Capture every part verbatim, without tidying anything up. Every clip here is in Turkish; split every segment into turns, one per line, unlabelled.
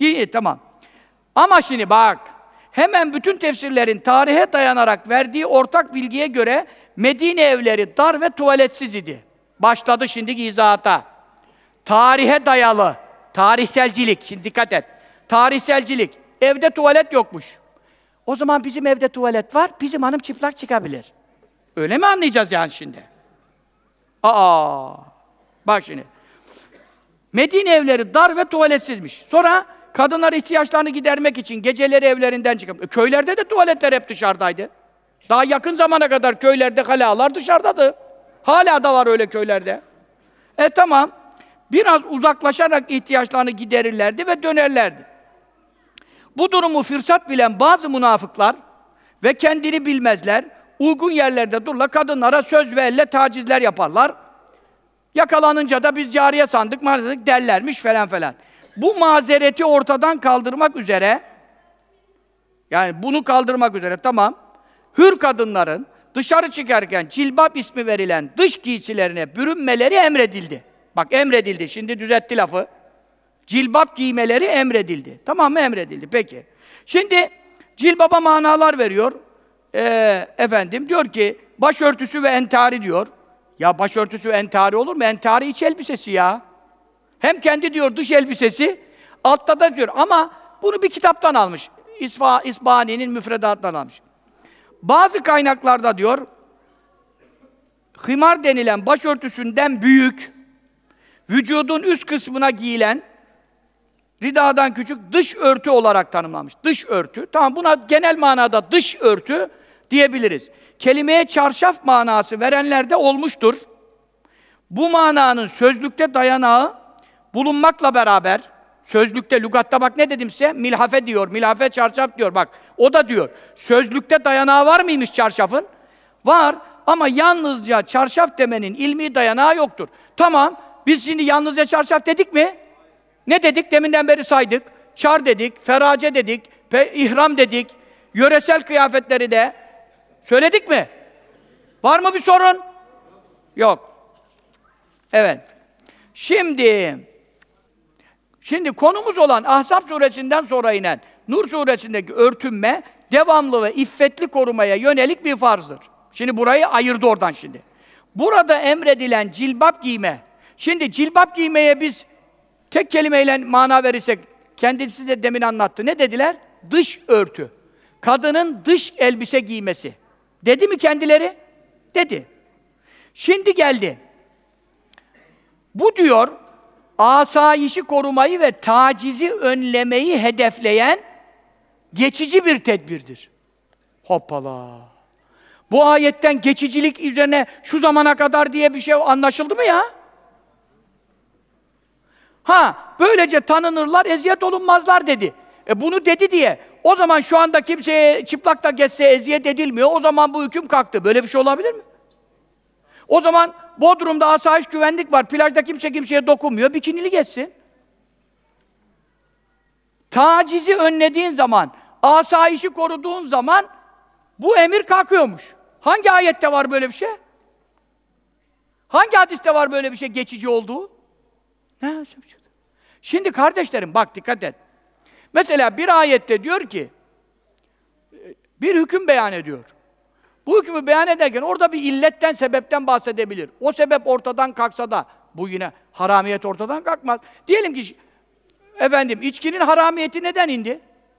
Giy, tamam. Ama şimdi bak, hemen bütün tefsirlerin tarihe dayanarak verdiği ortak bilgiye göre Medine evleri dar ve tuvaletsiz idi. Başladı şimdiki izahata. Tarihe dayalı, tarihselcilik, şimdi dikkat et. Tarihselcilik, evde tuvalet yokmuş. O zaman bizim evde tuvalet var, bizim hanım çıplak çıkabilir. Öyle mi anlayacağız yani şimdi? Aa, bak şimdi. Medine evleri dar ve tuvaletsizmiş. Sonra kadınlar ihtiyaçlarını gidermek için geceleri evlerinden çıkıp... E, köylerde de tuvaletler hep dışarıdaydı. Daha yakın zamana kadar köylerde halalar dışarıdadı. Hala da var öyle köylerde. E tamam. Biraz uzaklaşarak ihtiyaçlarını giderirlerdi ve dönerlerdi. Bu durumu fırsat bilen bazı münafıklar ve kendini bilmezler, uygun yerlerde durla kadınlara söz ve elle tacizler yaparlar. Yakalanınca da biz cariye sandık, maalesef derlermiş falan falan. Bu mazereti ortadan kaldırmak üzere, yani bunu kaldırmak üzere tamam, hür kadınların dışarı çıkarken cilbap ismi verilen dış giysilerine bürünmeleri emredildi. Bak emredildi, şimdi düzeltti lafı. Cilbap giymeleri emredildi. Tamam mı emredildi? Peki. Şimdi cilbaba manalar veriyor. Ee, efendim diyor ki başörtüsü ve entari diyor. Ya başörtüsü ve entari olur mu? Entari iç elbisesi ya. Hem kendi diyor dış elbisesi, altta da diyor ama bunu bir kitaptan almış. İsfa, İsbahani'nin müfredatından almış. Bazı kaynaklarda diyor, himar denilen başörtüsünden büyük, vücudun üst kısmına giyilen, ridadan küçük dış örtü olarak tanımlanmış. Dış örtü. Tamam buna genel manada dış örtü diyebiliriz. Kelimeye çarşaf manası verenler de olmuştur. Bu mananın sözlükte dayanağı bulunmakla beraber, sözlükte, lügatta bak ne dedim size? Milhafe diyor, milhafe çarşaf diyor bak. O da diyor, sözlükte dayanağı var mıymış çarşafın? Var ama yalnızca çarşaf demenin ilmi dayanağı yoktur. Tamam, biz şimdi yalnızca çarşaf dedik mi? Ne dedik? Deminden beri saydık. Çar dedik, ferace dedik, ihram dedik, yöresel kıyafetleri de söyledik mi? Var mı bir sorun? Yok. Evet. Şimdi Şimdi konumuz olan Ahzab suresinden sonra inen Nur suresindeki örtünme devamlı ve iffetli korumaya yönelik bir farzdır. Şimdi burayı ayırdı oradan şimdi. Burada emredilen cilbap giyme. Şimdi cilbap giymeye biz tek kelimeyle mana verirsek, kendisi de demin anlattı. Ne dediler? Dış örtü. Kadının dış elbise giymesi. Dedi mi kendileri? Dedi. Şimdi geldi. Bu diyor, asayişi korumayı ve tacizi önlemeyi hedefleyen geçici bir tedbirdir. Hoppala! Bu ayetten geçicilik üzerine şu zamana kadar diye bir şey anlaşıldı mı ya? Ha, böylece tanınırlar, eziyet olunmazlar dedi. E bunu dedi diye, o zaman şu anda kimseye çıplak da geçse eziyet edilmiyor, o zaman bu hüküm kalktı. Böyle bir şey olabilir mi? O zaman Bodrum'da asayiş güvenlik var, plajda kimse kimseye dokunmuyor, bikinili geçsin. Tacizi önlediğin zaman, asayişi koruduğun zaman bu emir kalkıyormuş. Hangi ayette var böyle bir şey? Hangi hadiste var böyle bir şey geçici olduğu? Ne? Şimdi kardeşlerim bak dikkat et. Mesela bir ayette diyor ki, bir hüküm beyan ediyor. Bu hükmü beyan ederken orada bir illetten, sebepten bahsedebilir. O sebep ortadan kalksa da, bu yine haramiyet ortadan kalkmaz. Diyelim ki, efendim, içkinin haramiyeti neden indi?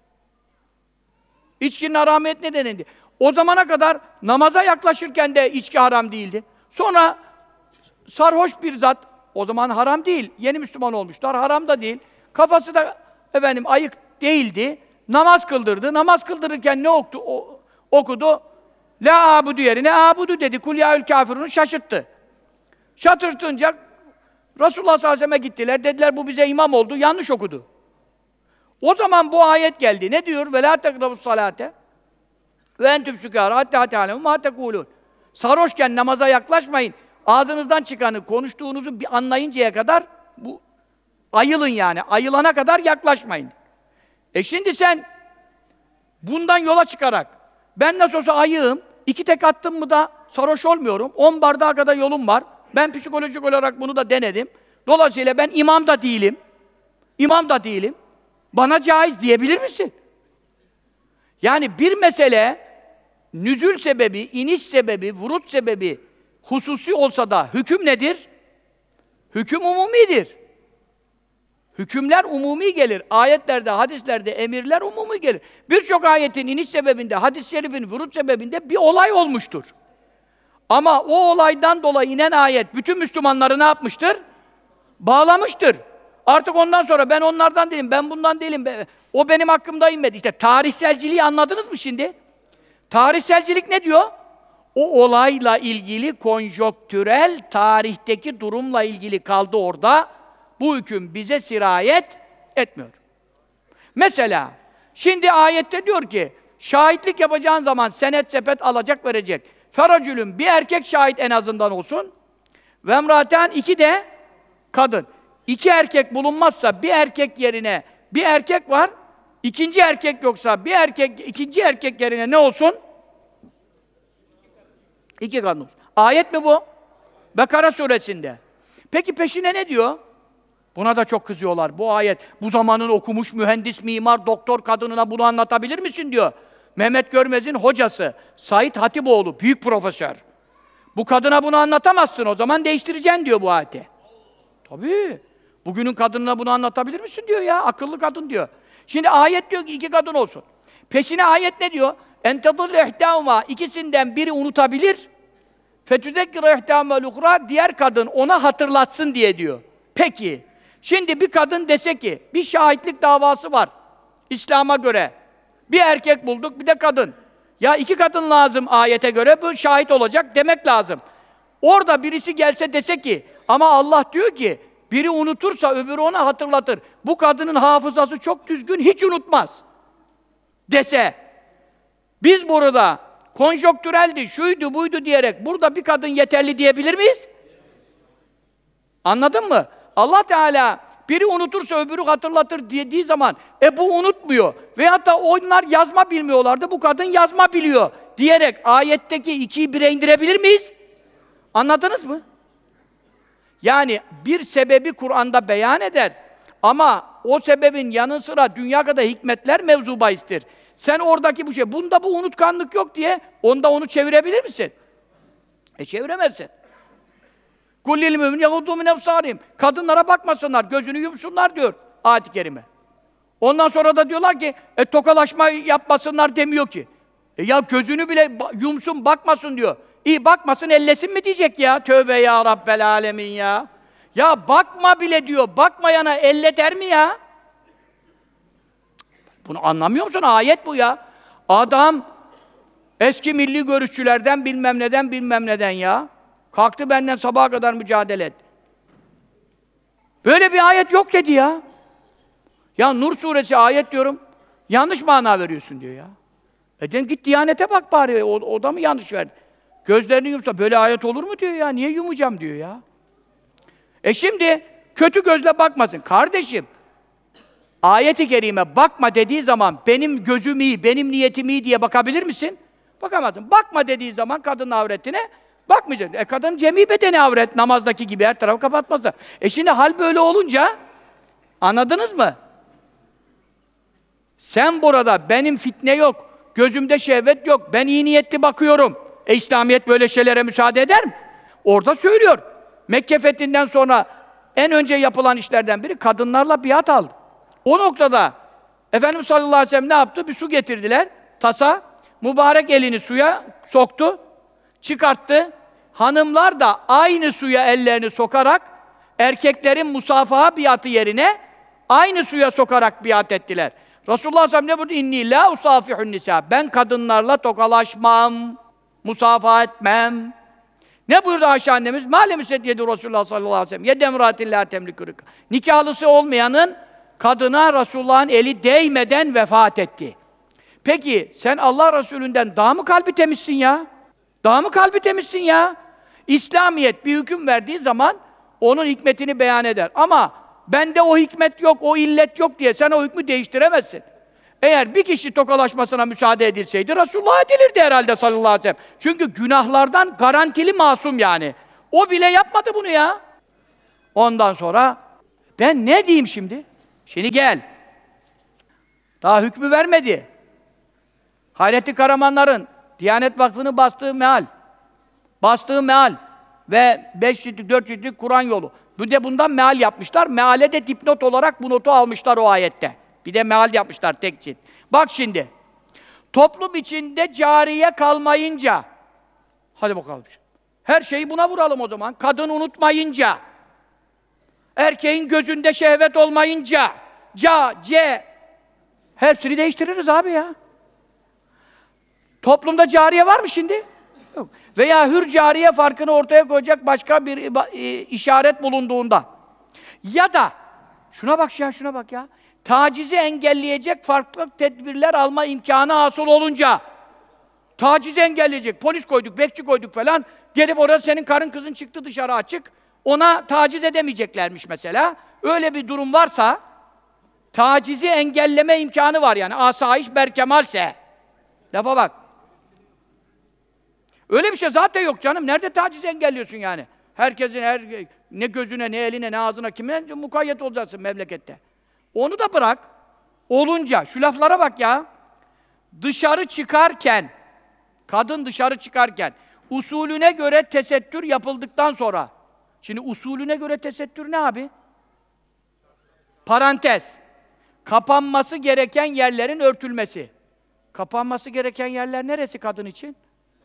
İçkinin haramiyeti neden indi? O zamana kadar namaza yaklaşırken de içki haram değildi. Sonra sarhoş bir zat, o zaman haram değil, yeni Müslüman olmuşlar, haram da değil. Kafası da, efendim, ayık değildi. Namaz kıldırdı. Namaz kıldırırken ne okudu? O, okudu. La abudu yerine abudu dedi. Kul yâül kâfirun şaşırttı. Şaşırtınca Resulullah sallallahu aleyhi ve sellem'e gittiler. Dediler bu bize imam oldu. Yanlış okudu. O zaman bu ayet geldi. Ne diyor? Ve lâ tekrabus salâte ve entüm sükârâ hattâ te'alemu mâ tekûlûn. Sarhoşken namaza yaklaşmayın. Ağzınızdan çıkanı, konuştuğunuzu bir anlayıncaya kadar bu ayılın yani. Ayılana kadar yaklaşmayın. E şimdi sen bundan yola çıkarak ben nasıl olsa ayığım, iki tek attım mı da sarhoş olmuyorum. On bardağa kadar yolum var. Ben psikolojik olarak bunu da denedim. Dolayısıyla ben imam da değilim. İmam da değilim. Bana caiz diyebilir misin? Yani bir mesele nüzül sebebi, iniş sebebi, vurut sebebi hususi olsa da hüküm nedir? Hüküm umumidir. Hükümler umumi gelir. Ayetlerde, hadislerde emirler umumi gelir. Birçok ayetin iniş sebebinde, hadis-i şerifin vurut sebebinde bir olay olmuştur. Ama o olaydan dolayı inen ayet bütün Müslümanları ne yapmıştır? Bağlamıştır. Artık ondan sonra ben onlardan değilim, ben bundan değilim, o benim hakkımda inmedi. İşte tarihselciliği anladınız mı şimdi? Tarihselcilik ne diyor? O olayla ilgili konjonktürel tarihteki durumla ilgili kaldı orada. Bu hüküm bize sirayet etmiyor. Mesela şimdi ayette diyor ki şahitlik yapacağın zaman senet sepet alacak verecek. Feracülün bir erkek şahit en azından olsun. Ve emraten iki de kadın. İki erkek bulunmazsa bir erkek yerine bir erkek var. İkinci erkek yoksa bir erkek ikinci erkek yerine ne olsun? İki kadın olsun. Ayet mi bu? Bekara suresinde. Peki peşine ne diyor? Buna da çok kızıyorlar. Bu ayet, bu zamanın okumuş mühendis, mimar, doktor kadınına bunu anlatabilir misin diyor. Mehmet Görmez'in hocası, Said Hatipoğlu, büyük profesör. Bu kadına bunu anlatamazsın, o zaman değiştireceksin diyor bu ayeti. Tabii. Bugünün kadınına bunu anlatabilir misin diyor ya, akıllı kadın diyor. Şimdi ayet diyor ki iki kadın olsun. Peşine ayet ne diyor? اَنْتَضُلُّ اِحْتَاهُمَا İkisinden biri unutabilir. فَتُذَكِّرَ اِحْتَاهُمَا الْاُخْرَى Diğer kadın ona hatırlatsın diye diyor. Peki, şimdi bir kadın dese ki, bir şahitlik davası var, İslam'a göre. Bir erkek bulduk, bir de kadın. Ya iki kadın lazım ayete göre, bu şahit olacak demek lazım. Orada birisi gelse dese ki, ama Allah diyor ki, biri unutursa öbürü ona hatırlatır. Bu kadının hafızası çok düzgün, hiç unutmaz. Dese, biz burada konjonktüreldi, şuydu, buydu diyerek, burada bir kadın yeterli diyebilir miyiz? Anladın mı? Allah Teala biri unutursa öbürü hatırlatır dediği zaman e bu unutmuyor. Veyahut da onlar yazma bilmiyorlardı, bu kadın yazma biliyor diyerek ayetteki ikiyi bire indirebilir miyiz? Anladınız mı? Yani bir sebebi Kur'an'da beyan eder ama o sebebin yanı sıra dünya kadar hikmetler mevzu bahistir. Sen oradaki bu şey, bunda bu unutkanlık yok diye onda onu çevirebilir misin? E çeviremezsin. Kullil mümin yaguddu min ebsarihim. Kadınlara bakmasınlar, gözünü yumsunlar diyor ayet-i kerime. Ondan sonra da diyorlar ki e, tokalaşma yapmasınlar demiyor ki. E, ya gözünü bile yumsun, bakmasın diyor. İyi bakmasın, ellesin mi diyecek ya? Tövbe ya Rabbel alemin ya. Ya bakma bile diyor, bakmayana elle der mi ya? Bunu anlamıyor musun? Ayet bu ya. Adam eski milli görüşçülerden bilmem neden bilmem neden ya. Kalktı benden sabaha kadar mücadele et. Böyle bir ayet yok dedi ya. Ya Nur suresi ayet diyorum, yanlış mana veriyorsun diyor ya. E dedim git Diyanet'e bak bari, o, o da mı yanlış verdi? Gözlerini yumsa böyle ayet olur mu diyor ya, niye yumacağım diyor ya. E şimdi kötü gözle bakmasın. Kardeşim, ayet-i kerime bakma dediği zaman benim gözüm iyi, benim niyetim iyi diye bakabilir misin? Bakamazsın. Bakma dediği zaman kadının avretine bakmayacaksın. E kadın cemi bedeni avret, namazdaki gibi her tarafı kapatmazlar. E şimdi hal böyle olunca, anladınız mı? Sen burada, benim fitne yok, gözümde şehvet yok, ben iyi niyetli bakıyorum. E İslamiyet böyle şeylere müsaade eder mi? Orada söylüyor. Mekke fethinden sonra en önce yapılan işlerden biri kadınlarla biat aldı. O noktada Efendimiz sallallahu aleyhi ve sellem ne yaptı? Bir su getirdiler, tasa, mübarek elini suya soktu, çıkarttı. Hanımlar da aynı suya ellerini sokarak erkeklerin musafaha biatı yerine aynı suya sokarak biat ettiler. Resulullah sallallahu aleyhi ve sellem ne buyurdu? İnni la usafihun nisa. Ben kadınlarla tokalaşmam, musafaha etmem. Ne buyurdu Ayşe annemiz? Mâlem sedyedi Resulullah sallallahu aleyhi ve sellem. Yedem râtin lâ temlikürük. Nikahlısı olmayanın kadına Resulullah'ın eli değmeden vefat etti. Peki sen Allah Resulü'nden daha mı kalbi temizsin ya? Daha mı kalbi temizsin ya? İslamiyet bir hüküm verdiği zaman onun hikmetini beyan eder. Ama bende o hikmet yok, o illet yok diye sen o hükmü değiştiremezsin. Eğer bir kişi tokalaşmasına müsaade edilseydi Resulullah edilirdi herhalde sallallahu aleyhi ve sellem. Çünkü günahlardan garantili masum yani. O bile yapmadı bunu ya. Ondan sonra ben ne diyeyim şimdi? Şimdi gel. Daha hükmü vermedi. Hayrettin Karamanların Diyanet Vakfı'nın bastığı meal, bastığı meal ve beş ciltlik, dört ciltlik Kur'an yolu. Bir de bundan meal yapmışlar. Meale de dipnot olarak bu notu almışlar o ayette. Bir de meal yapmışlar tek cilt. Bak şimdi. Toplum içinde cariye kalmayınca, hadi bakalım. Her şeyi buna vuralım o zaman. Kadın unutmayınca, erkeğin gözünde şehvet olmayınca, ca, ce, hepsini değiştiririz abi ya. Toplumda cariye var mı şimdi? Yok. Veya hür cariye farkını ortaya koyacak başka bir işaret bulunduğunda. Ya da, şuna bak ya, şuna bak ya. Tacizi engelleyecek farklı tedbirler alma imkanı hasıl olunca, tacizi engelleyecek, polis koyduk, bekçi koyduk falan, gelip orada senin karın kızın çıktı dışarı açık, ona taciz edemeyeceklermiş mesela. Öyle bir durum varsa, tacizi engelleme imkanı var yani, asayiş berkemalse. Lafa bak. Öyle bir şey zaten yok canım, nerede tacizi engelliyorsun yani? Herkesin, her, ne gözüne, ne eline, ne ağzına, kime mukayyet olacaksın memlekette. Onu da bırak, olunca, şu laflara bak ya, dışarı çıkarken, kadın dışarı çıkarken, usulüne göre tesettür yapıldıktan sonra, şimdi usulüne göre tesettür ne abi? Parantez, kapanması gereken yerlerin örtülmesi. Kapanması gereken yerler neresi kadın için?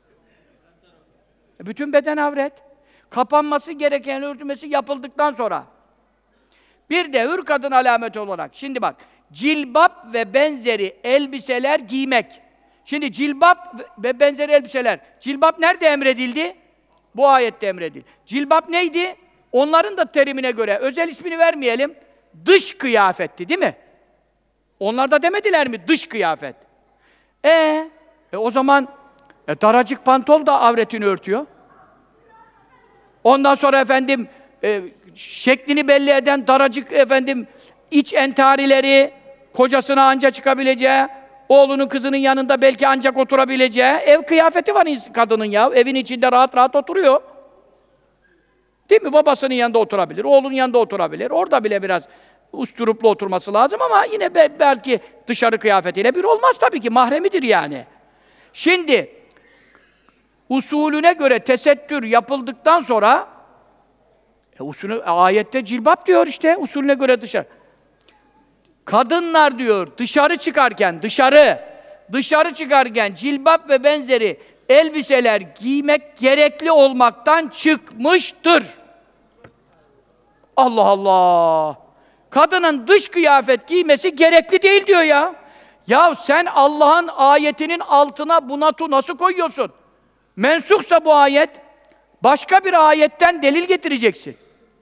Bütün beden avret. Kapanması gereken örtülmesi yapıldıktan sonra. Bir de hür kadın alameti olarak, şimdi bak, cilbap ve benzeri elbiseler giymek. Şimdi cilbap ve benzeri elbiseler, cilbap nerede emredildi? Bu ayette emredildi. Cilbap neydi? Onların da terimine göre, özel ismini vermeyelim, dış kıyafetti, değil mi? Onlar da demediler mi dış kıyafet? Ee, e o zaman e, daracık pantol da avretini örtüyor. Ondan sonra efendim e, şeklini belli eden daracık efendim iç entarileri, kocasına anca çıkabileceği, oğlunun kızının yanında belki ancak oturabileceği ev kıyafeti var kadının ya. Evin içinde rahat rahat oturuyor. Değil mi? Babasının yanında oturabilir, oğlunun yanında oturabilir. Orada bile biraz usturuplu oturması lazım ama yine be belki dışarı kıyafetiyle bir olmaz tabii ki. Mahremidir yani. Şimdi usulüne göre tesettür yapıldıktan sonra e, usulü, ayette cilbap diyor işte, usulüne göre dışarı. Kadınlar diyor dışarı çıkarken, dışarı, dışarı çıkarken cilbap ve benzeri elbiseler giymek gerekli olmaktan çıkmıştır. Allah Allah! Kadının dış kıyafet giymesi gerekli değil diyor ya. Ya sen Allah'ın ayetinin altına bu notu nasıl koyuyorsun? Mensuksa bu ayet, başka bir ayetten delil getireceksin.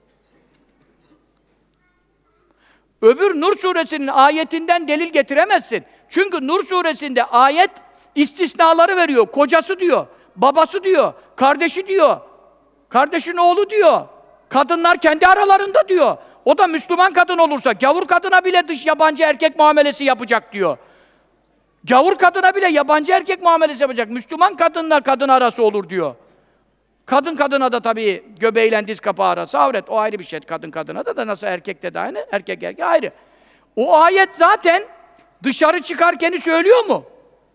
Öbür Nur suresinin ayetinden delil getiremezsin. Çünkü Nur suresinde ayet istisnaları veriyor. Kocası diyor, babası diyor, kardeşi diyor, kardeşin oğlu diyor, kadınlar kendi aralarında diyor. O da Müslüman kadın olursa, gavur kadına bile dış yabancı erkek muamelesi yapacak diyor. Gavur kadına bile yabancı erkek muamelesi yapacak. Müslüman kadınla kadın arası olur diyor. Kadın kadına da tabii göbeğiyle diz kapağı arası avret. O ayrı bir şey. Kadın kadına da da nasıl erkekte de aynı, erkek erkek ayrı. O ayet zaten dışarı çıkarkeni söylüyor mu?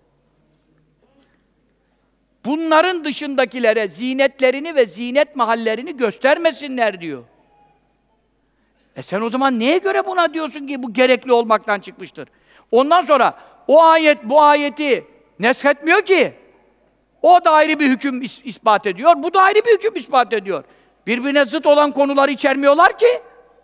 Bunların dışındakilere zinetlerini ve zinet mahallerini göstermesinler diyor. E sen o zaman neye göre buna diyorsun ki bu gerekli olmaktan çıkmıştır? Ondan sonra o ayet bu ayeti neshetmiyor ki. O da ayrı bir hüküm is ispat ediyor, bu da ayrı bir hüküm ispat ediyor. Birbirine zıt olan konuları içermiyorlar ki.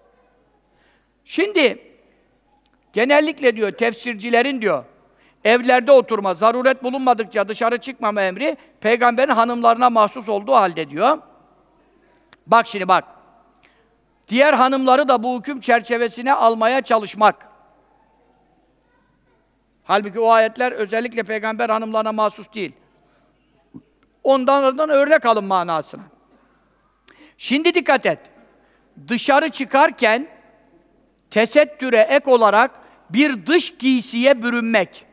Şimdi genellikle diyor tefsircilerin diyor evlerde oturma, zaruret bulunmadıkça dışarı çıkmama emri peygamberin hanımlarına mahsus olduğu halde diyor. Bak şimdi bak. Diğer hanımları da bu hüküm çerçevesine almaya çalışmak. Halbuki o ayetler özellikle peygamber hanımlarına mahsus değil. Ondan oradan örnek alın manasına. Şimdi dikkat et. Dışarı çıkarken tesettüre ek olarak bir dış giysiye bürünmek.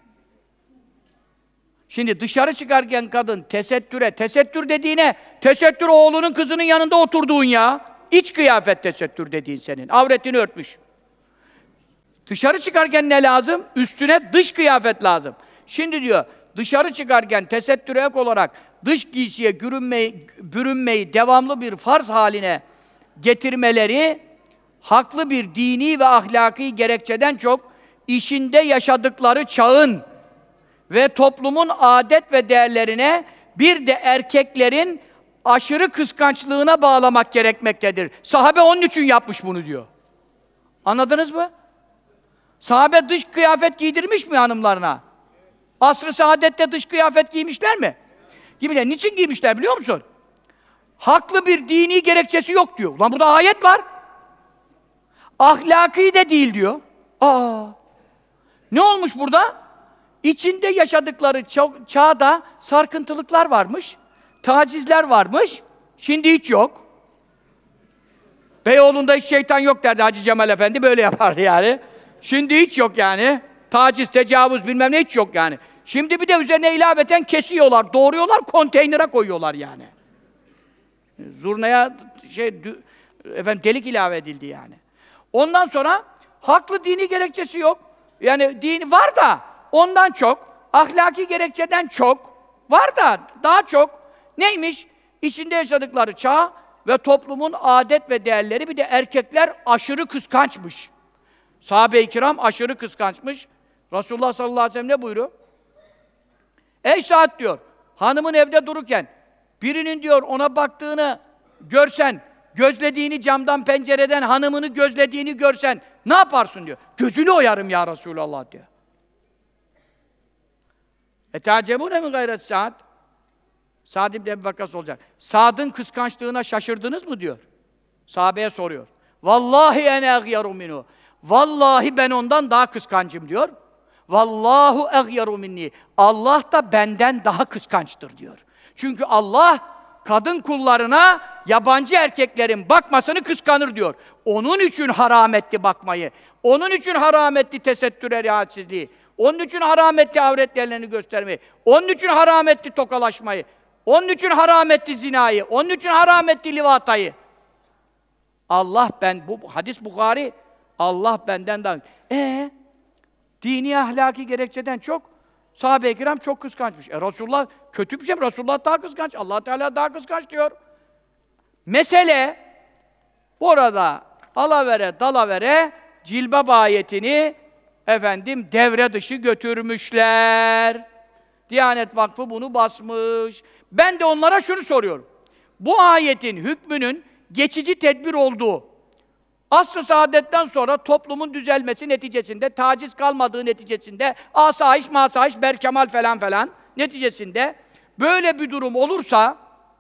Şimdi dışarı çıkarken kadın tesettüre, tesettür dediğine, tesettür oğlunun kızının yanında oturduğun ya. İç kıyafet tesettür dediğin senin. Avretini örtmüş. Dışarı çıkarken ne lazım? Üstüne dış kıyafet lazım. Şimdi diyor, dışarı çıkarken tesettüre ek olarak dış giysiye bürünmeyi, bürünmeyi devamlı bir farz haline getirmeleri haklı bir dini ve ahlaki gerekçeden çok işinde yaşadıkları çağın ve toplumun adet ve değerlerine bir de erkeklerin aşırı kıskançlığına bağlamak gerekmektedir. Sahabe onun için yapmış bunu diyor. Anladınız mı? Sahabe dış kıyafet giydirmiş mi hanımlarına? Asr-ı saadette dış kıyafet giymişler mi? Giymişler. Niçin giymişler biliyor musun? Haklı bir dini gerekçesi yok diyor. Ulan burada ayet var. Ahlaki de değil diyor. Aa. Ne olmuş burada? İçinde yaşadıkları ça- çağda sarkıntılıklar varmış. Tacizler varmış. Şimdi hiç yok. Beyoğlu'nda hiç şeytan yok derdi Hacı Cemal Efendi, böyle yapardı yani. Şimdi hiç yok yani. Taciz, tecavüz bilmem ne hiç yok yani. Şimdi bir de üzerine ilaveten kesiyorlar, doğruyorlar, konteynere koyuyorlar yani. Zurnaya şey efendim delik ilave edildi yani. Ondan sonra haklı dini gerekçesi yok. Yani din var da ondan çok, ahlaki gerekçeden çok var da daha çok neymiş? İçinde yaşadıkları çağ ve toplumun adet ve değerleri, bir de erkekler aşırı kıskançmış. Sahabe-i kiram aşırı kıskançmış. Resulullah sallallahu aleyhi ve sellem ne buyuruyor? Ey saat diyor, hanımın evde dururken birinin diyor ona baktığını görsen, gözlediğini camdan pencereden hanımını gözlediğini görsen ne yaparsın diyor. Gözünü oyarım ya Resulallah diyor. Etacebune min gayret saat. Sa'd ibn Ebi Vakkas olacak. Sa'd'ın kıskançlığına şaşırdınız mı diyor. Sahabeye soruyor. Vallahi ene agyaru minhu. Vallahi ben ondan daha kıskancım diyor. Vallahu agyaru minni. Allah da benden daha kıskançtır diyor. Çünkü Allah kadın kullarına yabancı erkeklerin bakmasını kıskanır diyor. Onun için haram etti bakmayı. Onun için haram etti tesettüre riayetsizliği. Onun için haram etti avret yerlerini göstermeyi. Onun için haram etti tokalaşmayı. Onun için haram etti zinayı. Onun için haram etti livatayı. Allah ben, bu hadis Bukhari, Allah benden daha... Ee, dini ahlaki gerekçeden çok, sahabe-i kiram çok kıskançmış. E Resulullah, kötü bir şey mi? Resulullah daha kıskanç, Allah Teala daha kıskanç diyor. Mesele, orada alavere, dalavere, cilbab ayetini efendim devre dışı götürmüşler. Diyanet Vakfı bunu basmış. Ben de onlara şunu soruyorum. Bu ayetin hükmünün geçici tedbir olduğu, asr-ı saadetten sonra toplumun düzelmesi neticesinde, taciz kalmadığı neticesinde, asayiş, masayiş, berkemal falan falan neticesinde böyle bir durum olursa,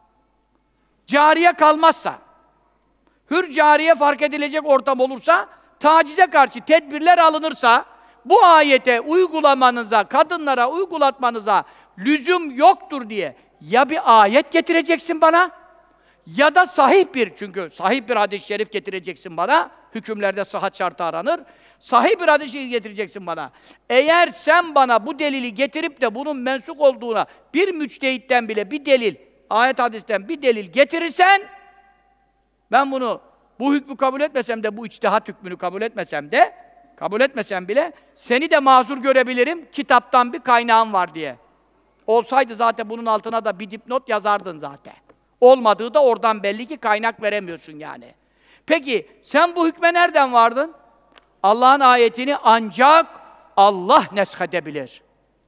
cariye kalmazsa, hür cariye fark edilecek ortam olursa, tacize karşı tedbirler alınırsa, bu ayete uygulamanıza, kadınlara uygulatmanıza lüzum yoktur diye ya bir ayet getireceksin bana, ya da sahih bir, çünkü sahih bir hadis-i şerif getireceksin bana, hükümlerde sıhhat şartı aranır, sahih bir hadis-i şerif getireceksin bana. Eğer sen bana bu delili getirip de bunun mensuk olduğuna bir müçtehitten bile bir delil, ayet hadisten bir delil getirirsen, ben bunu, bu hükmü kabul etmesem de, bu içtihat hükmünü kabul etmesem de, kabul etmesem bile, seni de mazur görebilirim, kitaptan bir kaynağım var diye. Olsaydı zaten bunun altına da bir dipnot yazardın zaten. Olmadığı da oradan belli ki kaynak veremiyorsun yani. Peki, sen bu hükme nereden vardın? Allah'ın ayetini ancak Allah neshedebilir.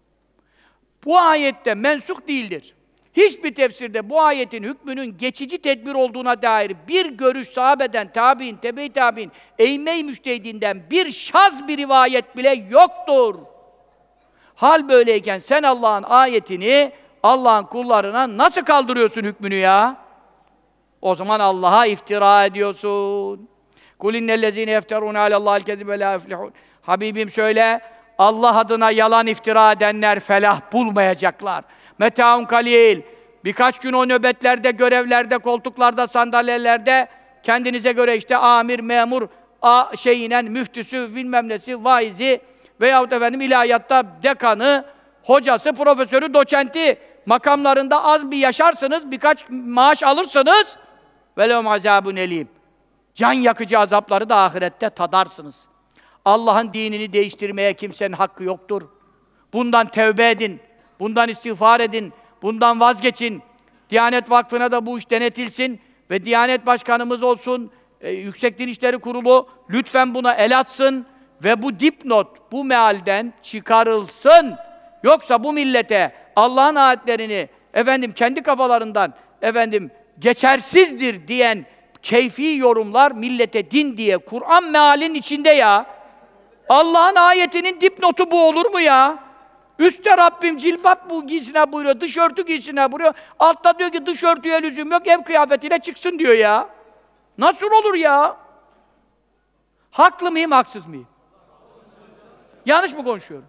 Bu ayette mensuk değildir. Hiçbir tefsirde bu ayetin hükmünün geçici tedbir olduğuna dair bir görüş sahabeden, tabi'in, tebe-i tabi'in, eyyime-i müştehidinden bir şaz bir rivayet bile yoktur. Hal böyleyken sen Allah'ın ayetini Allah'ın kullarına nasıl kaldırıyorsun hükmünü ya? O zaman Allah'a iftira ediyorsun. Kul innellezîne yefterûne alallâhil kezibe lâ yuflihûn. Habibim söyle, Allah adına yalan iftira edenler felah bulmayacaklar. Metâun kalîl. Birkaç gün o nöbetlerde, görevlerde, koltuklarda, sandalyelerde kendinize göre işte amir, memur, a şeyinen, müftüsü, bilmem nesi, vaizi veyahut efendim ilahiyatta dekanı, hocası, profesörü, doçenti makamlarında az bir yaşarsınız, birkaç maaş alırsınız. Velehum azâbun elîm. Can yakıcı azapları da ahirette tadarsınız. Allah'ın dinini değiştirmeye kimsenin hakkı yoktur. Bundan tevbe edin, bundan istiğfar edin, bundan vazgeçin. Diyanet Vakfı'na da bu iş denetilsin ve Diyanet Başkanımız olsun, e, Yüksek Din İşleri Kurulu lütfen buna el atsın ve bu dipnot bu mealden çıkarılsın. Yoksa bu millete Allah'ın ayetlerini efendim kendi kafalarından efendim geçersizdir diyen keyfi yorumlar millete din diye Kur'an mealinin içinde ya. Allah'ın ayetinin dipnotu bu olur mu ya? Üstte Rabbim cilbap bu giysine buyuruyor, dışörtü giysine buyuruyor. Altta diyor ki dışörtüye lüzum yok, ev kıyafetiyle çıksın diyor ya. Nasıl olur ya? Haklı mıyım, haksız mıyım? Yanlış mı konuşuyorum?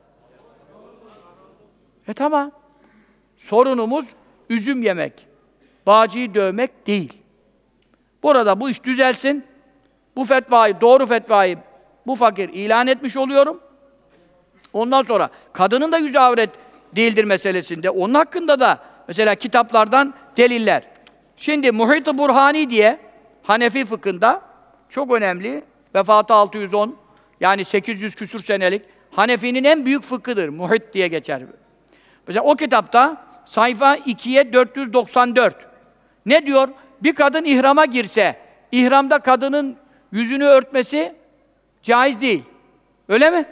E tamam. Sorunumuz üzüm yemek, bağcıyı dövmek değil. Burada bu iş düzelsin. Bu fetvayı, doğru fetvayı bu fakir ilan etmiş oluyorum. Ondan sonra kadının da yüzü avret değildir meselesinde. Onun hakkında da mesela kitaplardan deliller. Şimdi Muhit-i Burhani diye Hanefi fıkhında çok önemli, vefatı altı yüz on, yani sekiz yüz küsur senelik Hanefi'nin en büyük fıkhıdır. Muhit diye geçer. Mesela o kitapta sayfa ikiye dört yüz doksan dört ne diyor? Bir kadın ihrama girse, ihramda kadının yüzünü örtmesi caiz değil. Öyle mi?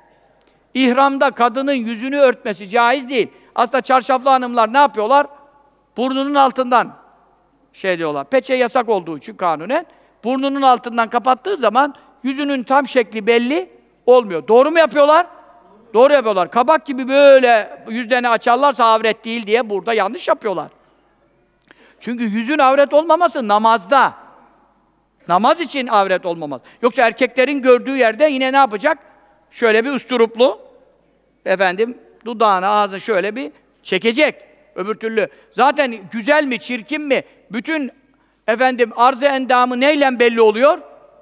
İhramda kadının yüzünü örtmesi caiz değil. Aslında çarşaflı hanımlar ne yapıyorlar? Burnunun altından şey diyorlar, peçe yasak olduğu için kanunen, burnunun altından kapattığı zaman yüzünün tam şekli belli olmuyor. Doğru mu yapıyorlar? Doğru yapıyorlar. Kabak gibi böyle yüzlerini açarlarsa avret değil diye burada yanlış yapıyorlar. Çünkü yüzün avret olmaması namazda. Namaz için avret olmamaz. Yoksa erkeklerin gördüğü yerde yine ne yapacak? Şöyle bir üstüruplu, efendim, dudağını, ağzını şöyle bir çekecek. Öbür türlü zaten güzel mi, çirkin mi, bütün efendim arz-ı endamı neyle belli oluyor?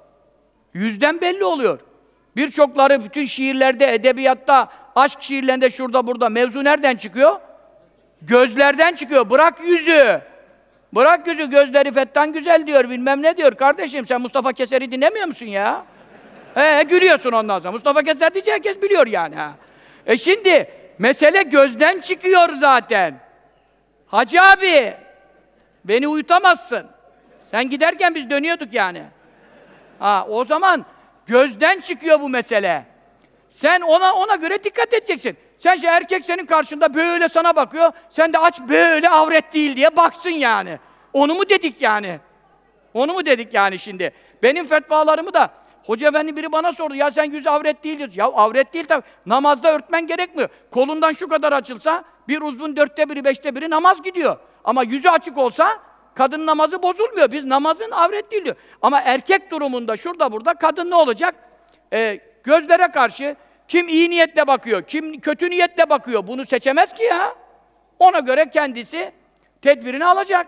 Yüzden belli oluyor. Birçokları bütün şiirlerde, edebiyatta, aşk şiirlerinde şurada burada mevzu nereden çıkıyor? Gözlerden çıkıyor. Bırak yüzü. Bırak yüzü, gözleri fettan güzel diyor, bilmem ne diyor. Kardeşim sen Mustafa Keser'i dinlemiyor musun ya? He, gülüyorsun ondan sonra. Mustafa Keser diyecek, herkes biliyor yani. Ha. E şimdi, mesele gözden çıkıyor zaten. Hacı abi, beni uyutamazsın. Sen giderken biz dönüyorduk yani. Ha, o zaman gözden çıkıyor bu mesele. Sen ona ona göre dikkat edeceksin. Sen şey, erkek senin karşında böyle sana bakıyor, sen de aç böyle avret değil diye baksın yani. Onu mu dedik yani? Onu mu dedik yani şimdi? Benim fetvalarımı da Hoca efendi biri bana sordu, ya sen yüz avret değil diyorsun. Ya avret değil tabii. Namazda örtmen gerekmiyor. Kolundan şu kadar açılsa, bir uzvun dörtte biri, beşte biri namaz gidiyor. Ama yüzü açık olsa, kadın namazı bozulmuyor. Biz namazın avret değil diyor. Ama erkek durumunda, şurada burada, kadın ne olacak? Ee, gözlere karşı, kim iyi niyetle bakıyor, kim kötü niyetle bakıyor, bunu seçemez ki ya. Ona göre kendisi tedbirini alacak.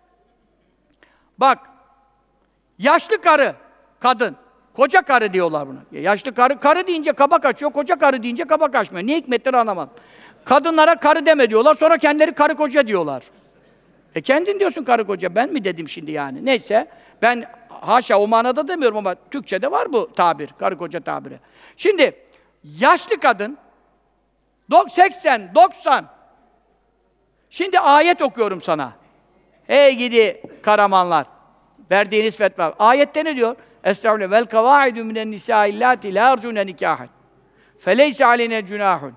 Bak, yaşlı karı, kadın, koca karı diyorlar buna. Yaşlı karı, karı deyince kabak açıyor, koca karı deyince kabak açmıyor. Ne hikmetleri anlamadım. Kadınlara karı deme diyorlar, sonra kendileri karı koca diyorlar. E kendin diyorsun karı koca, ben mi dedim şimdi yani? Neyse, ben haşa o manada demiyorum ama Türkçe'de var bu tabir, karı koca tabiri. Şimdi, yaşlı kadın, seksen, doksan, şimdi ayet okuyorum sana. Ey gidi karamanlar, verdiğiniz fetva. Ayette ne diyor? Estağfirullah. Vel kavaidu minen nisâi illâti lâ ercûne nikâhen. Feleyse aleyne cunâhun.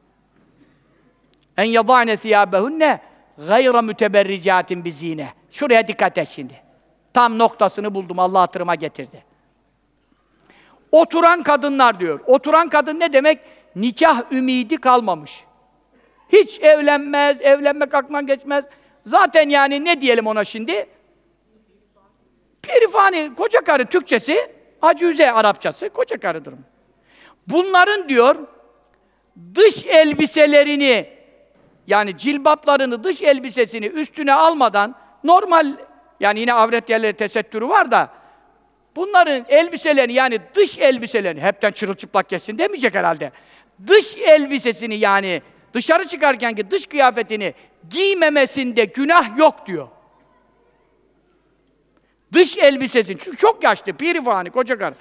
En yadâne thiyâbehunne gayra müteberricâtin bizîne. Şuraya dikkat et şimdi. Tam noktasını buldum, Allah hatırıma getirdi. Oturan kadınlar diyor. Oturan kadın ne demek? Nikah ümidi kalmamış. Hiç evlenmez, evlenmek aklından geçmez. Zaten yani ne diyelim ona şimdi? Pirifani, koca karı Türkçesi, acüze Arapçası, koca karıdır. Bunların diyor, dış elbiselerini, yani cilbaplarını, dış elbisesini üstüne almadan, normal, yani yine avret yerleri tesettürü var da, bunların elbiselerini, yani dış elbiselerini, hepten çırılçıplak geçsin demeyecek herhalde. Dış elbisesini, yani dışarı çıkarkenki dış kıyafetini giymemesinde günah yok diyor. Dış elbisesini, çünkü çok yaşlı, pirifani, koca karı.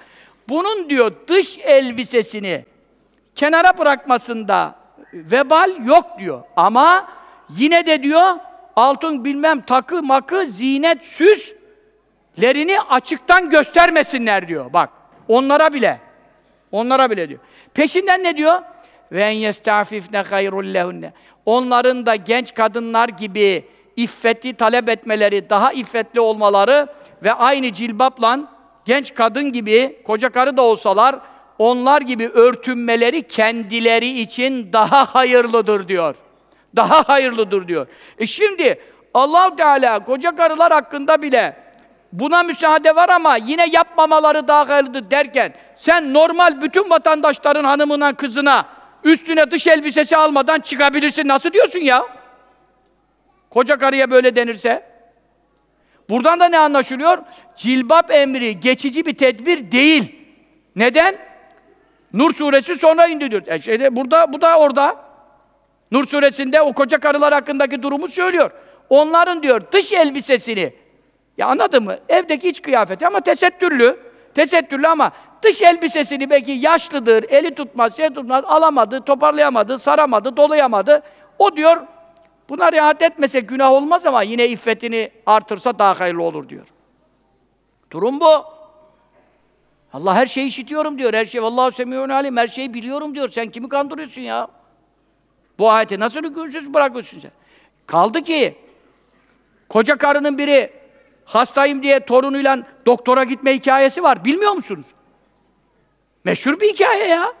bunun diyor dış elbisesini kenara bırakmasında vebal yok diyor. Ama yine de diyor altın bilmem takı makı zinet süslerini açıktan göstermesinler diyor. Bak onlara bile. Onlara bile diyor. Peşinden ne diyor? Ve en yestafifne hayrul lehunne. Onların da genç kadınlar gibi iffeti talep etmeleri, daha iffetli olmaları ve aynı cilbapla genç kadın gibi, koca karı da olsalar, onlar gibi örtünmeleri kendileri için daha hayırlıdır diyor. Daha hayırlıdır diyor. E şimdi Allah-u Teala koca karılar hakkında bile buna müsaade var ama yine yapmamaları daha hayırlıdır derken sen normal bütün vatandaşların hanımına, kızına üstüne dış elbisesi almadan çıkabilirsin. Nasıl diyorsun ya? Koca karıya böyle denirse. Buradan da ne anlaşılıyor? Cilbap emri geçici bir tedbir değil. Neden? Nur suresi sonra indi diyor. E şeyde, burada, bu da orada. Nur suresinde o koca karılar hakkındaki durumu söylüyor. Onların diyor dış elbisesini, ya anladın mı? Evdeki iç kıyafeti ama tesettürlü. Tesettürlü ama dış elbisesini belki yaşlıdır, eli tutmaz, şey tutmaz, alamadı, toparlayamadı, saramadı, dolayamadı. O diyor, buna riayet etmese günah olmaz ama yine iffetini artırsa daha hayırlı olur diyor. Durum bu. Allah her şeyi işitiyorum diyor, her şey, Vallahu semî'un alîm, her şeyi biliyorum diyor. Sen kimi kandırıyorsun ya? Bu ayeti nasıl hükümsüz bırakıyorsun sen? Kaldı ki, koca karının biri hastayım diye torunuyla doktora gitme hikayesi var. Bilmiyor musunuz? Meşhur bir hikaye ya.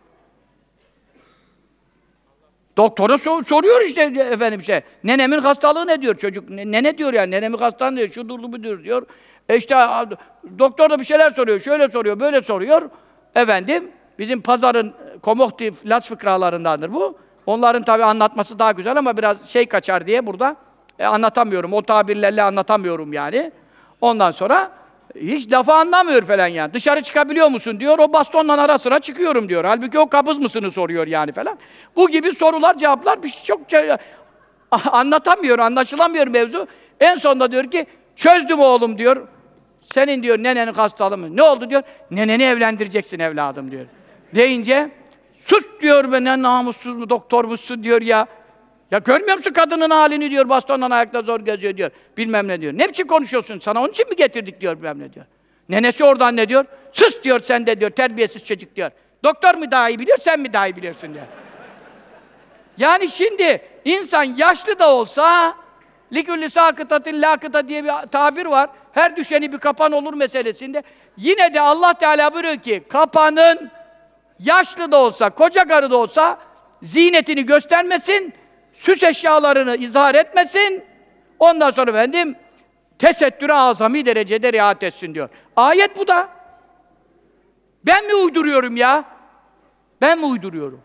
Doktora sor, soruyor işte efendim şey. Nenemin hastalığı ne diyor çocuk? Ne, ne diyor yani? Nenemin hastalığı diyor, şu durdu bu diyor diyor. E işte doktor da bir şeyler soruyor, şöyle soruyor, böyle soruyor. Efendim, bizim pazarın komoktif Laz fıkralarındandır bu. Onların tabii anlatması daha güzel ama biraz şey kaçar diye burada e, anlatamıyorum. O tabirlerle anlatamıyorum yani. Ondan sonra hiç lafı anlamıyor falan yani. Dışarı çıkabiliyor musun diyor, o bastonla ara sıra çıkıyorum diyor. Halbuki o kabız mısını soruyor yani falan. Bu gibi sorular, cevaplar bir şey çok anlatamıyor, anlaşılamıyor mevzu. En sonunda diyor ki, çözdüm oğlum diyor. Senin diyor nenenin hastalığı mı? Ne oldu diyor? Neneni evlendireceksin evladım diyor. Deyince, sus diyor, ben ne namussuz mu, doktormuşsun diyor ya. Ya görmüyor musun kadının halini diyor, bastonla ayakta zor geziyor diyor. Bilmem ne diyor. Ne biçim konuşuyorsun? Sana onun için mi getirdik diyor, bilmem ne diyor. Nenesi oradan ne diyor? Sus diyor sen de diyor, terbiyesiz çocuk diyor. Doktor mu daha iyi biliyor, sen mi daha iyi biliyorsun diyor. Yani şimdi insan yaşlı da olsa likülli sakıtatin lakıta diye bir tabir var. Her düşeni bir kapan olur meselesinde. Yine de Allah Teala buyuruyor ki kapanın yaşlı da olsa, koca karı da olsa zinetini göstermesin, süs eşyalarını izhar etmesin. Ondan sonra efendim tesettüre azami derecede riayet etsin diyor. Ayet bu da. Ben mi uyduruyorum ya? Ben mi uyduruyorum?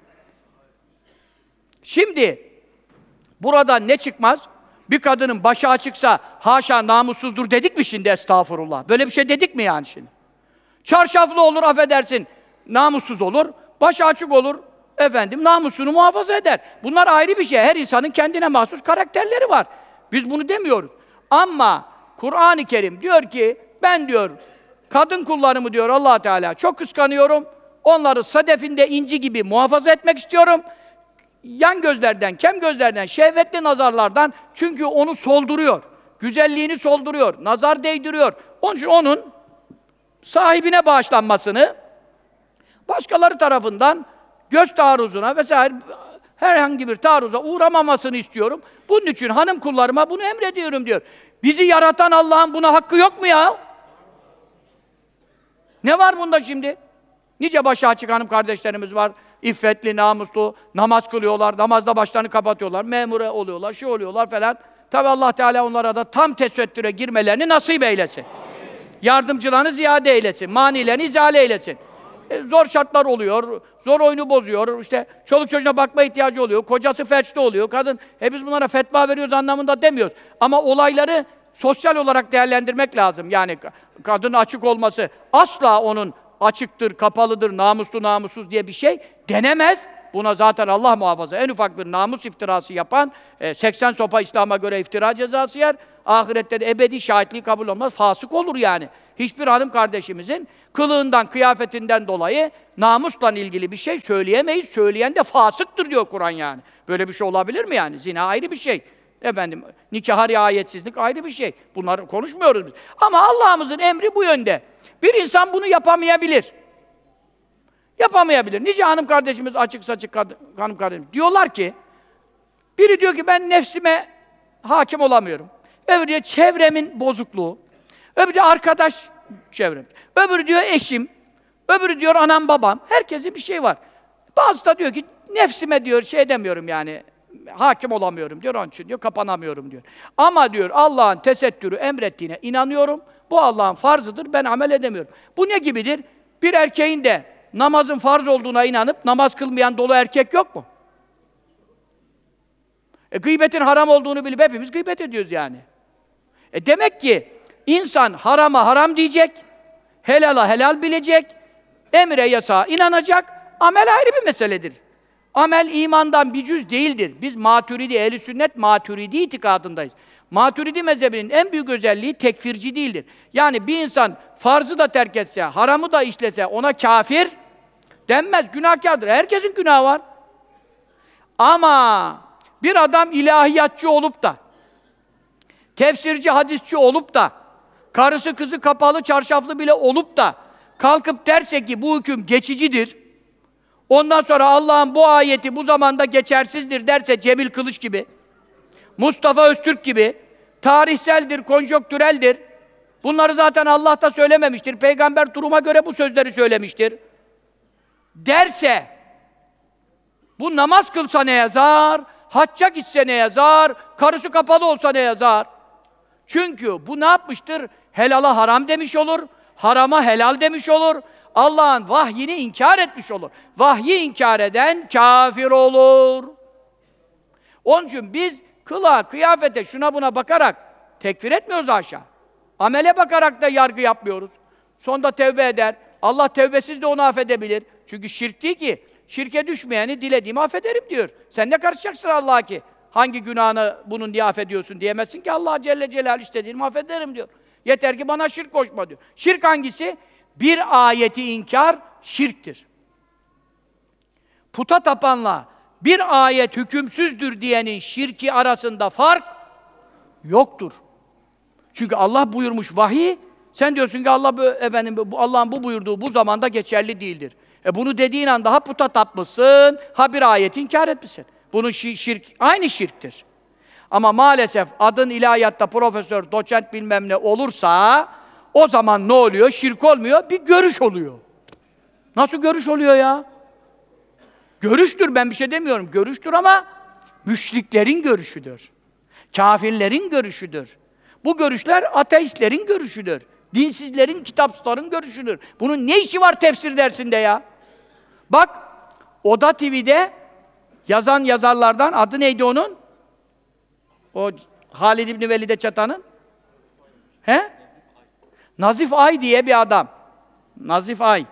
Şimdi buradan ne çıkmaz? Bir kadının başı açıksa haşa namussuzdur dedik mi şimdi estağfurullah? Böyle bir şey dedik mi yani şimdi? Çarşaflı olur affedersin, namussuz olur. Başı açık olur, efendim namusunu muhafaza eder. Bunlar ayrı bir şey. Her insanın kendine mahsus karakterleri var. Biz bunu demiyoruz. Ama Kur'an-ı Kerim diyor ki, ben diyor, kadın kullarımı diyor Allah Teala çok kıskanıyorum. Onları sadefinde inci gibi muhafaza etmek istiyorum. Yan gözlerden, kem gözlerden, şehvetli nazarlardan, çünkü onu solduruyor. Güzelliğini solduruyor, nazar değdiriyor. Onun için onun sahibine bağışlanmasını, başkaları tarafından göz taarruzuna vesaire herhangi bir taarruza uğramamasını istiyorum. Bunun için hanım kullarıma bunu emrediyorum diyor. Bizi yaratan Allah'ın buna hakkı yok mu ya? Ne var bunda şimdi? Nice başı açık hanım kardeşlerimiz var. İffetli, namuslu, namaz kılıyorlar, namazda başlarını kapatıyorlar, memure oluyorlar, şey oluyorlar falan. Tabi Allah Teala onlara da tam tesettüre girmelerini nasip eylesin. Yardımcılarını ziyade eylesin, manilerini izale eylesin. E, zor şartlar oluyor, zor oyunu bozuyor, işte çoluk çocuğuna bakma ihtiyacı oluyor, kocası felçli oluyor, kadın, e biz bunlara fetva veriyoruz anlamında demiyoruz. Ama olayları sosyal olarak değerlendirmek lazım. Yani kadın açık olması asla onun açıktır, kapalıdır, namuslu, namussuz diye bir şey denemez. Buna zaten Allah muhafaza. En ufak bir namus iftirası yapan, e, seksen sopa İslam'a göre iftira cezası yer. Ahirette de ebedi şahitliği kabul olmaz. Fasık olur yani. Hiçbir hanım kardeşimizin kılığından, kıyafetinden dolayı namusla ilgili bir şey söyleyemeyiz. Söyleyen de fasıktır diyor Kur'an yani. Böyle bir şey olabilir mi yani? Zina ayrı bir şey. Efendim, nikah riayetsizlik ayrı bir şey. Bunları konuşmuyoruz biz. Ama Allah'ımızın emri bu yönde. Bir insan bunu yapamayabilir. Yapamayabilir. Nice hanım kardeşimiz, açık saçık kad- hanım kardeşimiz diyorlar ki, biri diyor ki ben nefsime hakim olamıyorum. Öbürü diyor çevremin bozukluğu. Öbürü diyor arkadaş çevrem. Öbürü diyor eşim. Öbürü diyor anam babam. Herkesin bir şey var. Bazısı da diyor ki nefsime diyor şey edemiyorum yani. Hakim olamıyorum diyor, onun için diyor, kapanamıyorum diyor. Ama diyor, Allah'ın tesettürü emrettiğine inanıyorum, bu Allah'ın farzıdır, ben amel edemiyorum. Bu ne gibidir? Bir erkeğin de namazın farz olduğuna inanıp, namaz kılmayan dolu erkek yok mu? E, gıybetin haram olduğunu bilip hepimiz gıybet ediyoruz yani. E demek ki, insan harama haram diyecek, helala helal bilecek, emre yasağa inanacak, amel ayrı bir meseledir. Amel imandan bir cüz değildir. Biz Maturidi, Ehl-i Sünnet Maturidi itikadındayız. Maturidi mezhebinin en büyük özelliği tekfirci değildir. Yani bir insan farzı da terk etse, haramı da işlese ona kafir denmez, günahkardır. Herkesin günahı var. Ama bir adam ilahiyatçı olup da, tefsirci, hadisçi olup da, karısı kızı kapalı, çarşaflı bile olup da, kalkıp derse ki bu hüküm geçicidir, ondan sonra Allah'ın bu ayeti bu zamanda geçersizdir derse Cemil Kılıç gibi, Mustafa Öztürk gibi, tarihseldir, konjonktüreldir. Bunları zaten Allah da söylememiştir. Peygamber duruma göre bu sözleri söylemiştir. Derse, bu namaz kılsa ne yazar, hacca gitse ne yazar, karısı kapalı olsa ne yazar? Çünkü bu ne yapmıştır? Helala haram demiş olur, harama helal demiş olur. Allah'ın vahyini inkar etmiş olur. Vahyi inkar eden kafir olur. Onun için biz kılığa, kıyafete, şuna buna bakarak tekfir etmiyoruz haşa. Amele bakarak da yargı yapmıyoruz. Sonunda tevbe eder. Allah tevbesiz de onu affedebilir. Çünkü şirk değil ki. Şirke düşmeyeni dilediğimi affederim diyor. Sen ne karışacaksın Allah'a ki? Hangi günahını bunun diye affediyorsun diyemezsin ki Allah Celle Celaluhu istediğimi affederim diyor. Yeter ki bana şirk koşma diyor. Şirk hangisi? Bir ayeti inkar şirktir. Puta tapanla bir ayet hükümsüzdür diyenin şirki arasında fark yoktur. Çünkü Allah buyurmuş vahiy, sen diyorsun ki Allah bu, efendim bu Allah'ın bu buyurduğu bu zamanda geçerli değildir. E bunu dediğin anda ha puta tapmışsın, ha bir ayeti inkar etmişsin. Bunun şi şirk aynı şirktir. Ama maalesef adın ilahiyatta profesör, doçent bilmem ne olursa o zaman ne oluyor? Şirk olmuyor, bir görüş oluyor. Nasıl görüş oluyor ya? Görüştür, ben bir şey demiyorum. Görüştür ama müşriklerin görüşüdür. Kâfirlerin görüşüdür. Bu görüşler ateistlerin görüşüdür. Dinsizlerin, kitapsızların görüşüdür. Bunun ne işi var tefsir dersinde ya? Bak, Oda T V'de yazan yazarlardan, adı neydi onun? O Halid İbni Velid'e çatanın? He? Nazif Ay diye bir adam. Nazif Ay.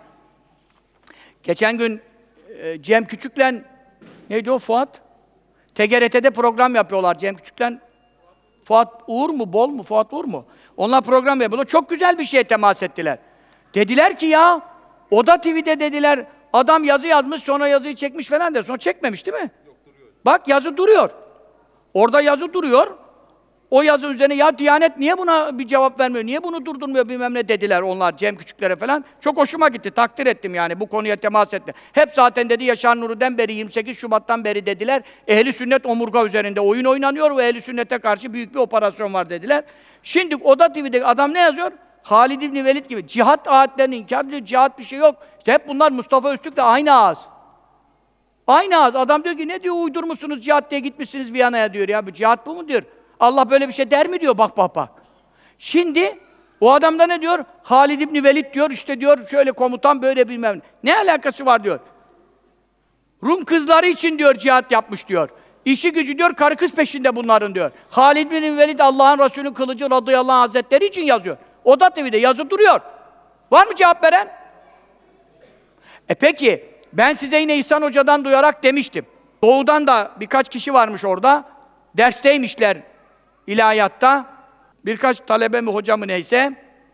Geçen gün e, Cem Küçük'le neydi o Fuat? T G R T'de program yapıyorlar Cem Küçük'le. Fuat Uğur mu, Bol mu, Fuat Uğur mu? Onlar program yapıyorlar. Çok güzel bir şeye temas ettiler. Dediler ki ya, Oda T V'de dediler, adam yazı yazmış, sonra yazıyı çekmiş falan der. Sonra çekmemiş değil mi? Yok, duruyor. Bak yazı duruyor. Orada yazı duruyor. O yazı üzerine ya Diyanet niye buna bir cevap vermiyor, niye bunu durdurmuyor bilmem ne dediler onlar Cem Küçüklere falan. Çok hoşuma gitti, takdir ettim yani bu konuya temas etti. Hep zaten dedi Yaşar Nuri'den beri, yirmi sekiz Şubat'tan beri dediler. Ehli Sünnet omurga üzerinde oyun oynanıyor ve Ehli Sünnet'e karşı büyük bir operasyon var dediler. Şimdi Oda T V'de adam ne yazıyor? Halid İbni Velid gibi cihat ayetlerini inkar ediyor, cihat bir şey yok. İşte hep bunlar Mustafa Öztürk'le aynı ağız. Aynı ağız. Adam diyor ki ne diyor uydurmuşsunuz cihat diye gitmişsiniz Viyana'ya diyor ya. Bu cihat bu mu diyor. Allah böyle bir şey der mi diyor, bak bak bak. Şimdi o adam da ne diyor? Halid İbni Velid diyor, işte diyor şöyle komutan böyle bilmem ne. Ne alakası var diyor. Rum kızları için diyor cihat yapmış diyor. İşi gücü diyor karı kız peşinde bunların diyor. Halid İbni Velid Allah'ın Resulü'nün kılıcı radıyallahu anh hazretleri için yazıyor. Oda T V'de yazı duruyor. Var mı cevap veren? E peki, ben size yine İhsan Hoca'dan duyarak demiştim. Doğudan da birkaç kişi varmış orada. Dersteymişler ilahiyatta. Birkaç talebe mi, hoca mı neyse.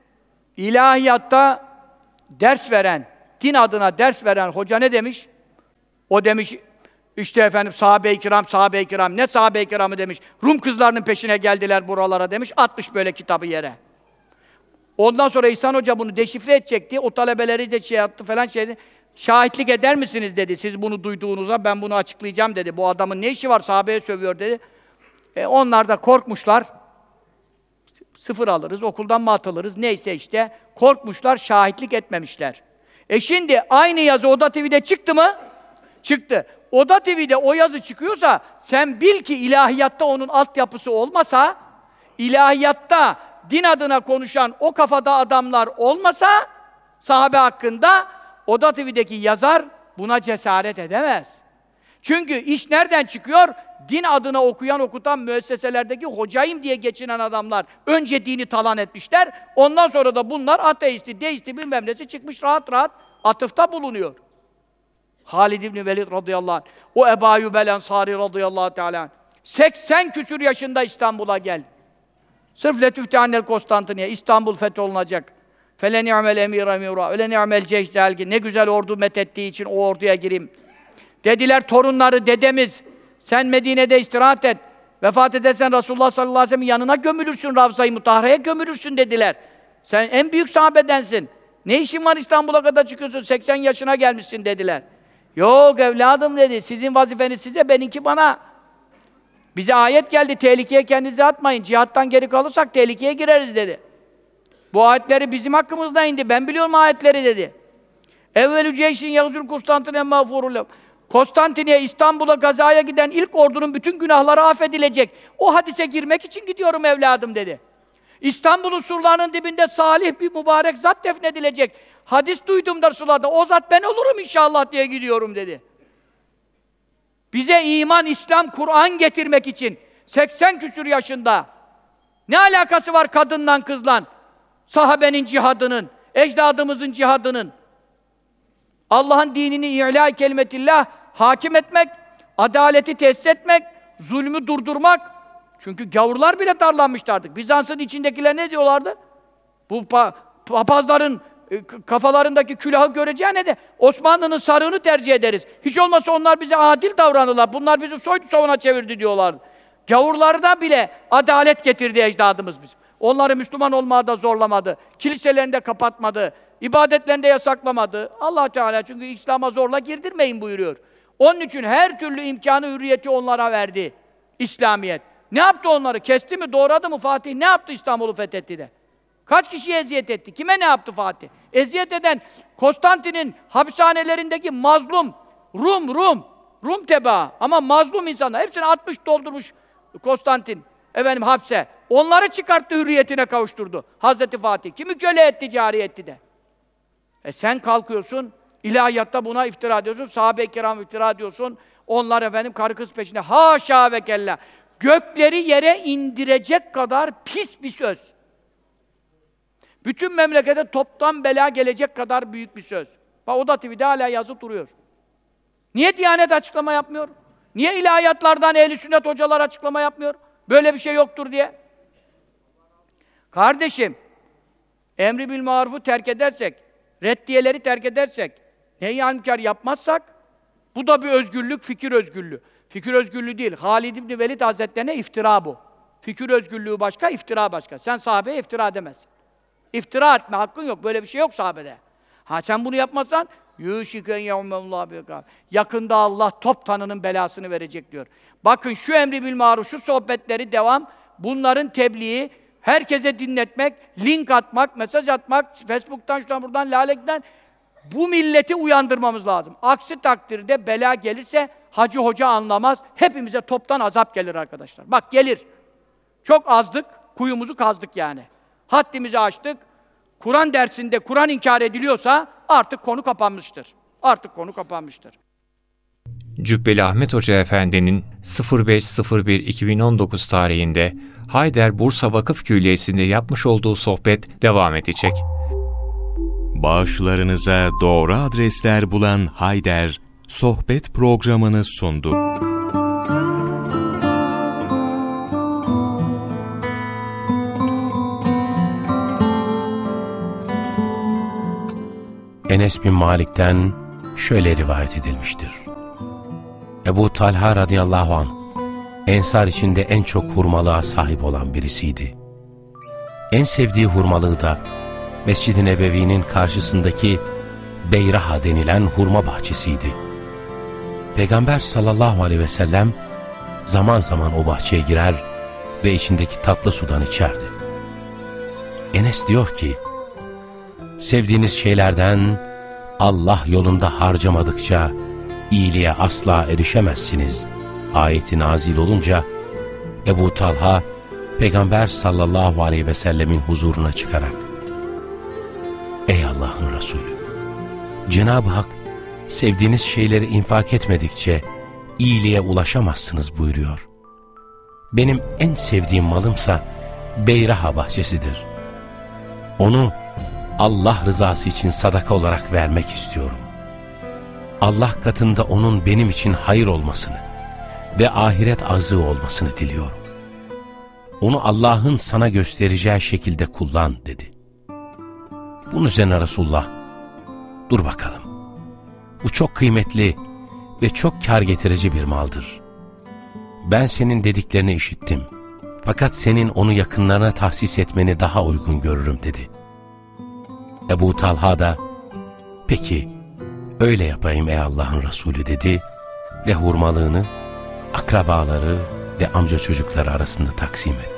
İlahiyatta ders veren, din adına ders veren hoca ne demiş? O demiş, işte efendim sahabe-i kiram, sahabe-i kiram. Ne sahabe-i kiramı demiş. Rum kızlarının peşine geldiler buralara demiş. Atmış böyle kitabı yere. Ondan sonra İhsan Hoca bunu deşifre edecekti. O talebeleri de şey yaptı falan şeydi. Şahitlik eder misiniz dedi. Siz bunu duyduğunuzda ben bunu açıklayacağım dedi. Bu adamın ne işi var, sahabeye sövüyor dedi. E, onlar da korkmuşlar. Sıfır alırız, okuldan mı atılırız, neyse işte. Korkmuşlar, şahitlik etmemişler. E şimdi aynı yazı Oda T V'de çıktı mı? Çıktı. Oda T V'de o yazı çıkıyorsa, sen bil ki ilahiyatta onun altyapısı olmasa, ilahiyatta din adına konuşan o kafada adamlar olmasa, sahabe hakkında Oda T V'deki yazar buna cesaret edemez. Çünkü iş nereden çıkıyor? Din adına okuyan, okutan müesseselerdeki hocayım diye geçinen adamlar önce dini talan etmişler, ondan sonra da bunlar ateisti, deisti bilmem nesi çıkmış rahat rahat atıfta bulunuyor. Halid İbni Velid radıyallahu anh, o Ebu Eyyub el-Ensari radıyallahu teala anh, seksen küsur yaşında İstanbul'a gel. Sırf letüftehannel Konstantiniye, İstanbul fetholunacak. Fele ni'mel emir emira, öyle ni'mel ceyselgi, ne güzel ordu methettiği için o orduya gireyim. Dediler torunları, dedemiz, sen Medine'de istirahat et. Vefat edersen Resulullah sallallahu aleyhi ve sellem'in yanına gömülürsün, Ravza-i Mutahhara'ya gömülürsün dediler. Sen en büyük sahabedensin. Ne işin var İstanbul'a kadar çıkıyorsun, seksen yaşına gelmişsin dediler. Yok evladım dedi, sizin vazifeniz size, benimki bana. Bize ayet geldi, tehlikeye kendinizi atmayın, cihattan geri kalırsak tehlikeye gireriz dedi. Bu ayetleri bizim hakkımızda indi, ben biliyorum ayetleri dedi. Evvelü ceyşin yağzül Konstantine mağfurul. Konstantiniye, İstanbul'a gazaya giden ilk ordunun bütün günahları affedilecek. O hadise girmek için gidiyorum evladım dedi. İstanbul'un surlarının dibinde salih bir mübarek zat defnedilecek. Hadis duydum da Resulullah'da, o zat ben olurum inşallah diye gidiyorum dedi. Bize iman, İslam, Kur'an getirmek için seksen küsur yaşında ne alakası var kadınla kızla? Sahabenin cihadının, ecdadımızın cihadının. Allah'ın dinini i'lâ kelimetillah, hakim etmek, adaleti tesis etmek, zulmü durdurmak. Çünkü gavurlar bile darlanmıştı artık. Bizans'ın içindekiler ne diyorlardı? Bu pa papazların e, kafalarındaki külahı göreceğine de Osmanlı'nın sarığını tercih ederiz. Hiç olmazsa onlar bize adil davranırlar. Bunlar bizi soydu soğuna çevirdi diyorlardı. Gavurlarda bile adalet getirdi ecdadımız biz. Onları Müslüman olmaya da zorlamadı. Kiliselerini de kapatmadı. İbadetlerini de yasaklamadı. Allah Teala çünkü İslam'a zorla girdirmeyin buyuruyor. Onun için her türlü imkanı, hürriyeti onlara verdi. İslamiyet. Ne yaptı onları? Kesti mi, doğradı mı Fatih? Ne yaptı İstanbul'u fethetti de? Kaç kişiye eziyet etti? Kime ne yaptı Fatih? Eziyet eden Konstantin'in hapishanelerindeki mazlum, Rum, Rum, Rum tebaa ama mazlum insanlar. Hepsini atmış, doldurmuş Konstantin. Efendim hapse. Onları çıkarttı, hürriyetine kavuşturdu. Hazreti Fatih. Kimi köle etti, cariye etti de. E sen kalkıyorsun, ilahiyatta buna iftira ediyorsun, sahabe-i kiram iftira ediyorsun. Onlar efendim karı kız peşinde. Haşa ve kella. Gökleri yere indirecek kadar pis bir söz. Bütün memlekete toptan bela gelecek kadar büyük bir söz. Bak Oda T V'de hala yazı duruyor. Niye Diyanet açıklama yapmıyor? Niye ilahiyatlardan ehl-i sünnet hocalar açıklama yapmıyor? Böyle bir şey yoktur diye. Kardeşim, emri bil marufu terk edersek, reddiyeleri terk edersek, nehy-i münker yapmazsak, bu da bir özgürlük, fikir özgürlüğü. Fikir özgürlüğü değil, Halid İbni Velid Hazretlerine iftira bu. Fikir özgürlüğü başka, iftira başka. Sen sahabeye iftira edemezsin. İftira etme hakkın yok, böyle bir şey yok sahabede. Ha sen bunu yapmazsan, yûşiken yevmellâhu bikâb. Yakında Allah toptanının belasını verecek diyor. Bakın şu emri bil maruf, şu sohbetleri devam, bunların tebliği, herkese dinletmek, link atmak, mesaj atmak, Facebook'tan, şuradan, buradan, lalekten bu milleti uyandırmamız lazım. Aksi takdirde bela gelirse hacı hoca anlamaz, hepimize toptan azap gelir arkadaşlar. Bak gelir. Çok azdık, kuyumuzu kazdık yani. Haddimizi aştık. Kur'an dersinde Kur'an inkar ediliyorsa artık konu kapanmıştır. Artık konu kapanmıştır.
Cübbeli Ahmet Hoca Efendi'nin beş bir iki bin on dokuz tarihinde Hayder Bursa Vakıf Külliyesi'nde yapmış olduğu sohbet devam edecek.
Bağışlarınıza doğru adresler bulan Hayder, sohbet programını sundu.
Enes bin Malik'ten şöyle rivayet edilmiştir. Ebu Talha radıyallahu anh, Ensar içinde en çok hurmalığa sahip olan birisiydi. En sevdiği hurmalığı da Mescid-i Nebevi'nin karşısındaki Beyraha denilen hurma bahçesiydi. Peygamber sallallahu aleyhi ve sellem zaman zaman o bahçeye girer ve içindeki tatlı sudan içerdi. Enes diyor ki, sevdiğiniz şeylerden Allah yolunda harcamadıkça iyiliğe asla erişemezsiniz ayeti nazil olunca Ebu Talha Peygamber sallallahu aleyhi ve sellemin huzuruna çıkarak, ey Allah'ın Resulü, Cenab-ı Hak sevdiğiniz şeyleri infak etmedikçe iyiliğe ulaşamazsınız buyuruyor. Benim en sevdiğim malımsa Beyraha bahçesidir. Onu Allah rızası için sadaka olarak vermek istiyorum. Allah katında onun benim için hayır olmasını ve ahiret azığı olmasını diliyorum. Onu Allah'ın sana göstereceği şekilde kullan dedi. Bunun üzerine Resulullah, dur bakalım, bu çok kıymetli ve çok kâr getirici bir maldır. Ben senin dediklerini işittim, fakat senin onu yakınlarına tahsis etmeni daha uygun görürüm dedi. Ebu Talha da, peki öyle yapayım ey Allah'ın Resulü dedi ve hurmalığını akrabaları ve amca çocukları arasında taksim etti.